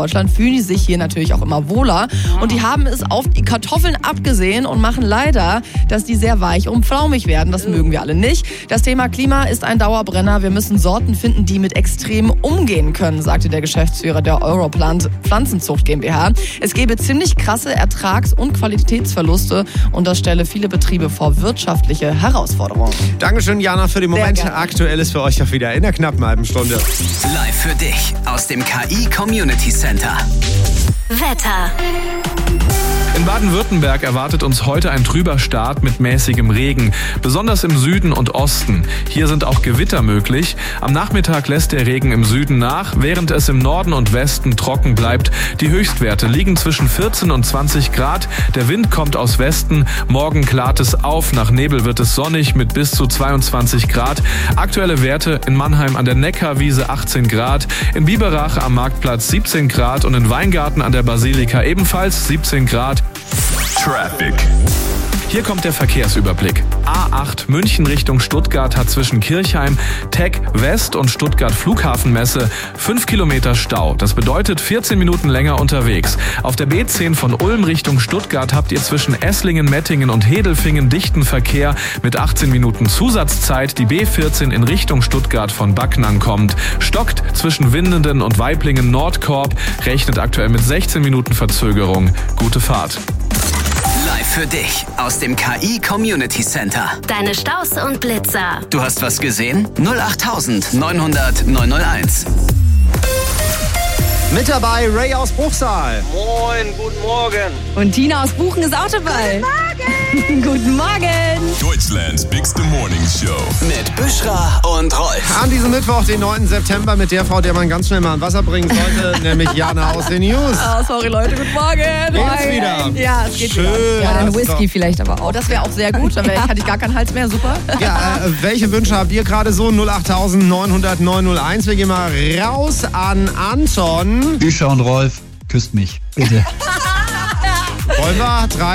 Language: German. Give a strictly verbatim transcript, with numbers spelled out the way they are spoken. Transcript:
Deutschland fühlen die sich hier natürlich auch immer wohler. Und die haben es auf die Kartoffeln abgesehen und machen leider, dass die sehr weich und flaumig werden. Das mögen wir alle nicht. Das Thema Klima ist ein Dauerbrenner. Wir müssen Sorten finden, die mit Extremen umgehen können, sagte der Geschäftsführer der Europlant Pflanzenzucht GmbH. Es gäbe ziemlich krasse Ertrags- und Qualitätsverluste und das stelle viele Betriebe vor wirtschaftliche Herausforderungen. Dankeschön, Jana, für den Moment. Aktuell ist für euch auch wieder in der knappen halben Stunde. Live für dich aus dem K I Community Center. Wetter. In Baden-Württemberg erwartet uns heute ein trüber Start mit mäßigem Regen, besonders im Süden und Osten. Hier sind auch Gewitter möglich. Am Nachmittag lässt der Regen im Süden nach, während es im Norden und Westen trocken bleibt. Die Höchstwerte liegen zwischen vierzehn und zwanzig Grad. Der Wind kommt aus Westen. Morgen klart es auf. Nach Nebel wird es sonnig mit bis zu zweiundzwanzig Grad. Aktuelle Werte in Mannheim an der Neckarwiese achtzehn Grad, in Biberach am Marktplatz siebzehn Grad und in Weingarten an der Basilika ebenfalls siebzehn Grad. Traffic. Hier kommt der Verkehrsüberblick. A acht München Richtung Stuttgart hat zwischen Kirchheim, Tech West und Stuttgart Flughafenmesse fünf Kilometer Stau. Das bedeutet vierzehn Minuten länger unterwegs. Auf der B zehn von Ulm Richtung Stuttgart habt ihr zwischen Esslingen, Mettingen und Hedelfingen dichten Verkehr mit achtzehn Minuten Zusatzzeit. Die B vierzehn in Richtung Stuttgart von Backnang kommt. Stockt zwischen Winnenden und Waiblingen Nordkorb, rechnet aktuell mit sechzehn Minuten Verzögerung. Gute Fahrt. Live für dich aus dem K I Community Center. Deine Staus und Blitzer. Du hast was gesehen? null acht neunhundert neunhunderteins. Mit dabei Ray aus Bruchsal. Moin, guten Morgen. Und Tina aus Buchen ist auch dabei. Guten Morgen. Guten Morgen. Deutschlands Bigste Morning Show. Mit Büschra und Rolf. An diesem Mittwoch, den neunten September, mit der Frau, der man ganz schnell mal an Wasser bringen sollte, nämlich Jana aus den News. Oh, sorry Leute, guten Morgen. Geht's Morgen. wieder? Ja, es geht Schön. wieder. Ja, dann hast Whisky du- vielleicht aber auch. Oh, das wäre auch sehr gut. Dann wär, hatte ich gar keinen Hals mehr. Super. Ja, äh, welche Wünsche habt ihr gerade so? null acht neunhundert neunhunderteins. Wir gehen mal raus an Anton. Büscher und Rolf, küsst mich, bitte. Wollen wir? Drei.